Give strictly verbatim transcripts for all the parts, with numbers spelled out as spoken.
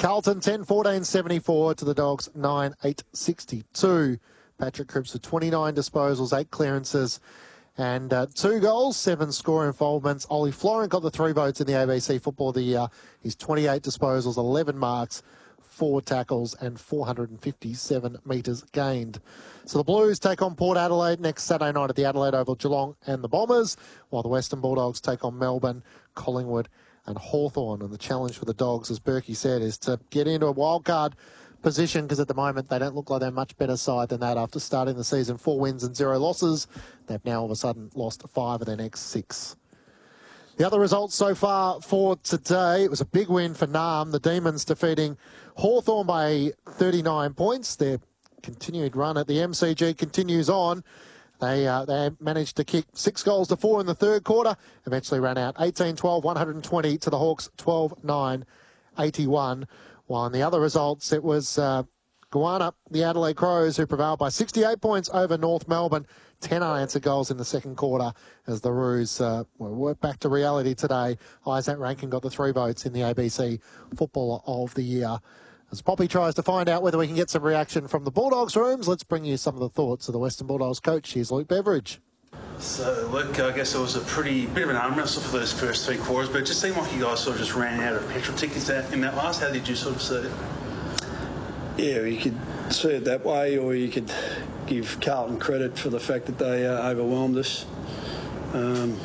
Carlton ten fourteen seventy-four to the Dogs nine eight sixty-two. Patrick Cripps with twenty-nine disposals, eight clearances and uh, two goals, seven score involvements. Ollie Florent got the three votes in the A B C Football of the Year. He's twenty-eight disposals, eleven marks, four tackles and four hundred fifty-seven metres gained. So the Blues take on Port Adelaide next Saturday night at the Adelaide Oval, Geelong and the Bombers, while the Western Bulldogs take on Melbourne, Collingwood and Hawthorn. And the challenge for the Dogs, as Berkey said, is to get into a wildcard position, because at the moment they don't look like they're much better side than that after starting the season four wins and zero losses. They've now all of a sudden lost five of their next six. The other results so far for today, it was a big win for Narm. The Demons defeating Hawthorn by thirty-nine points. Their continued run at the M C G continues on. They uh, they managed to kick six goals to four in the third quarter, eventually ran out eighteen twelve, one hundred twenty to the Hawks twelve nine, eighty-one. While in the other results, it was uh, Goanna, the Adelaide Crows, who prevailed by sixty-eight points over North Melbourne. ten unanswered goals in the second quarter as the Roos uh, were back to reality today. Isaac Rankin got the three votes in the A B C Footballer of the Year. As Poppy tries to find out whether we can get some reaction from the Bulldogs rooms, let's bring you some of the thoughts of the Western Bulldogs coach. Here's Luke Beveridge. So, Luke, I guess it was a pretty bit of an arm wrestle for those first three quarters, but it just seemed like you guys sort of just ran out of petrol tickets in that last. How did you sort of see it? Yeah, you could see it that way, or you could give Carlton credit for the fact that they uh, overwhelmed us. Um,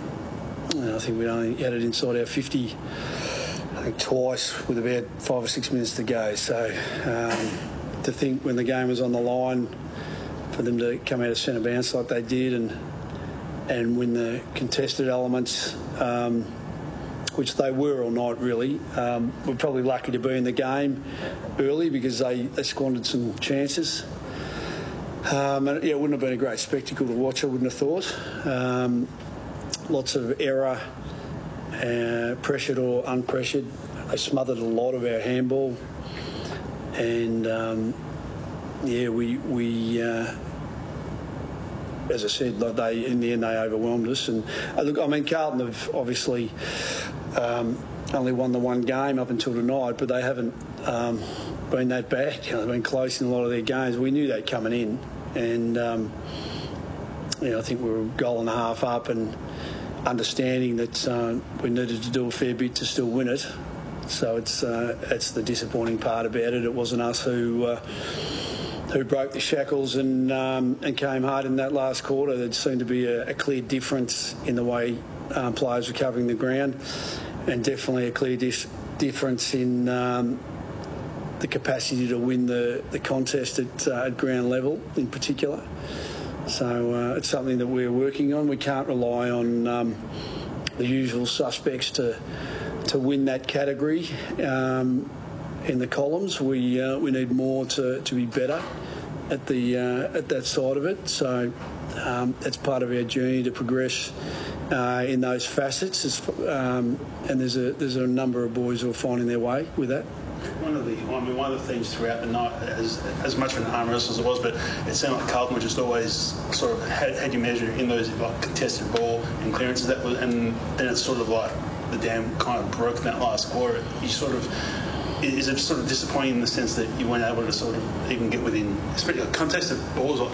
I think we only had it inside our fifty, I think twice, with about five or six minutes to go. So um, to think when the game was on the line, for them to come out of centre bounce like they did and and win the contested elements, um, which they were all night really. Um, we're probably lucky to be in the game early because they, they squandered some chances. Um, and yeah, it wouldn't have been a great spectacle to watch, I wouldn't have thought. Um, lots of error, uh, pressured or unpressured. They smothered a lot of our handball. And um, yeah, we, we uh, as I said, like they in the end they overwhelmed us. And uh, look, I mean, Carlton have obviously um, only won the one game up until tonight, but they haven't um, been that bad. You know, they've been close in a lot of their games. We knew that coming in, and um, you know, I think we were a goal and a half up, and understanding that uh, we needed to do a fair bit to still win it. So it's uh, it's the disappointing part about it. It wasn't us who. Uh, who broke the shackles and um, and came hard in that last quarter. There seemed to be a, a clear difference in the way um, players were covering the ground, and definitely a clear dis- difference in um, the capacity to win the, the contest at, uh, at ground level in particular. So uh, it's something that we're working on. We can't rely on um, the usual suspects to to win that category. Um, in the columns, we uh, we need more to, to be better at the uh, at that side of it. So um, that's part of our journey to progress uh, in those facets. It's, um, and there's a there's a number of boys who are finding their way with that. One of the, I mean, one of the things throughout the night, as as much of an arm wrestle as it was, but it seemed like Carlton were just always sort of had, had you measure in those like contested ball and clearances. That was, and then it's sort of like the dam kind of broke in that last quarter. You sort of. Is it sort of disappointing in the sense that you weren't able to sort of even get within, especially contested balls?